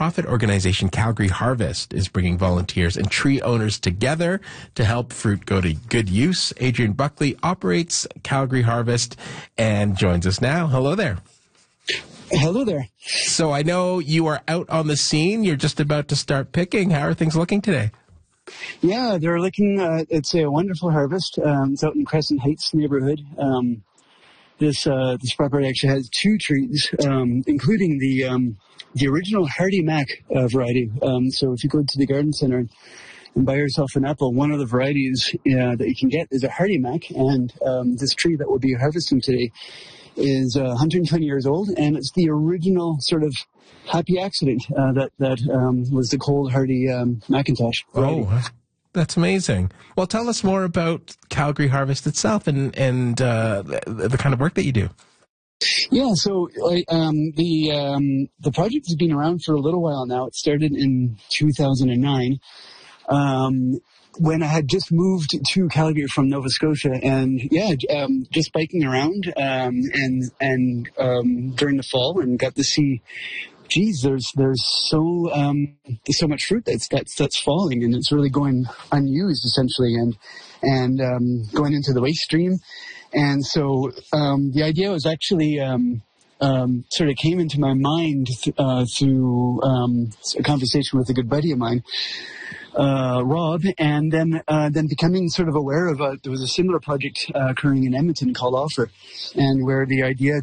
nonprofit organization Calgary Harvest is bringing volunteers and tree owners together to help fruit go to good use. Adrian Buckley operates Calgary Harvest and joins us now. Hello there. Hello there. So I know you are out on the scene. You're just about to start picking. How are things looking today? Yeah, they're looking, it's a wonderful harvest. It's out in Crescent Heights neighborhood. This property actually has two trees, including the original Hardy Mac variety. So if you go to the garden center and buy yourself an apple, one of the varieties that you can get is a Hardy Mac. And this tree that we'll be harvesting today is 120 years old, and it's the original sort of happy accident that was the cold hardy Macintosh variety. Oh, that's amazing. Well, tell us more about Calgary Harvest itself and the kind of work that you do. Yeah, so the project has been around for a little while now. It started in 2009. When I had just moved to Calgary from Nova Scotia, and just biking around and during the fall, and got to see, geez, there's so much fruit that's falling, and it's really going unused essentially, and going into the waste stream, and so the idea was actually sort of came into my mind through a conversation with a good buddy of mine, Rob, and then becoming sort of aware of there was a similar project occurring in Edmonton called Offer, and where the idea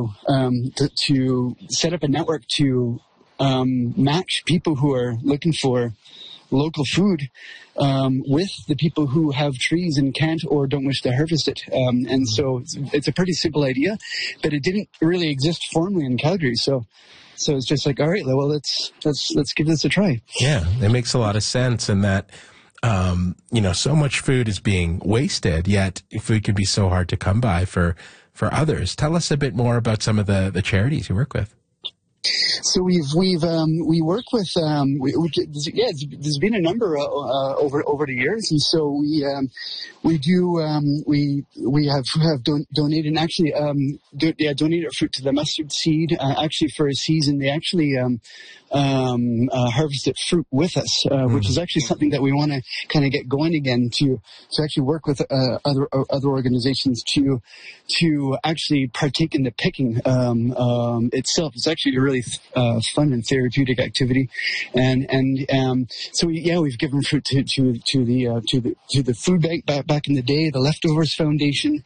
to set up a network to match people who are looking for local food with the people who have trees and can't or don't wish to harvest it, and so it's a pretty simple idea, but it didn't really exist formally in Calgary, so it's just like, all right, well, let's give this a try. Yeah, it makes a lot of sense in that, so much food is being wasted, yet food can be so hard to come by for others. Tell us a bit more about some of the charities you work with. So we work with there's been a number over the years, and so we have donated, and actually donated fruit to the Mustard Seed. Actually, for a season, they actually harvested fruit with us, which is actually something that we want to kind of get going again, to actually work with other organizations to actually partake in the picking itself. It's actually a really fun and therapeutic activity, and so we've given fruit to the food bank back in the day, the Leftovers Foundation.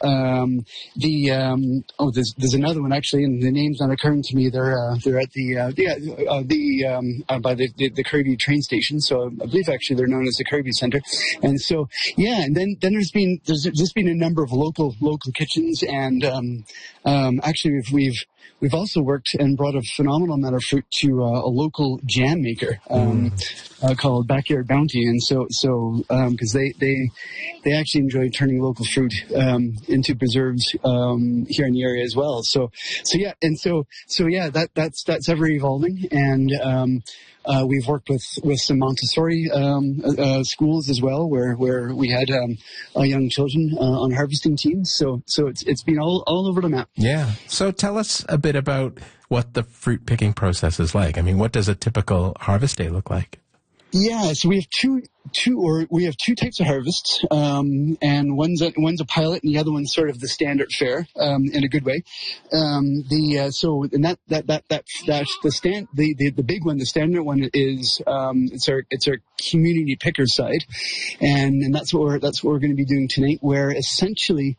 There's another one actually, and the name's not occurring to me. They're at by the Kirby train station. So I believe actually they're known as the Kirby Center. And so and then there's just been a number of local kitchens, and actually we've also worked and brought a phenomenal amount of fruit to a local jam maker called Backyard Bounty, and so because they actually enjoy turning local fruit into preserves here in the area as well. That's ever evolving, and we've worked with some Montessori schools as well, where we had young children on harvesting teams. So it's been all over the map. Yeah. So tell us a bit about what the fruit picking process is like. I mean, what does a typical harvest day look like? Yeah, so we have two types of harvests, and one's a pilot, and the other one's sort of the standard fare, in a good way. The big one, the standard one is it's our community picker side, and that's what we're going to be doing tonight, where essentially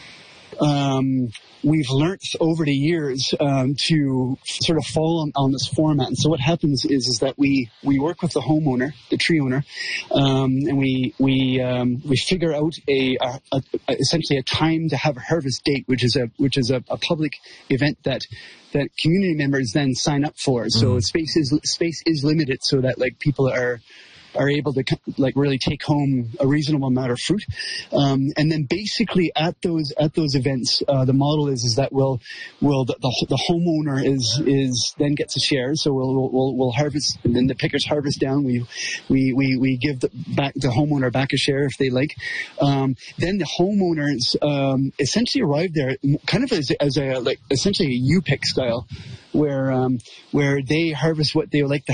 we've learned over the years to sort of follow on this format. And so what happens is that we work with the homeowner, the tree owner, and we figure out essentially a time to have a harvest date, which is a public event that community members then sign up for. So space is limited, so that like people are able to like really take home a reasonable amount of fruit, and then basically at those events, the model is that the homeowner is then gets a share. So we'll harvest, and then the pickers harvest down. We give the homeowner back a share if they like. Then the homeowners essentially arrive there kind of as essentially a U-pick style, where they harvest what they would like to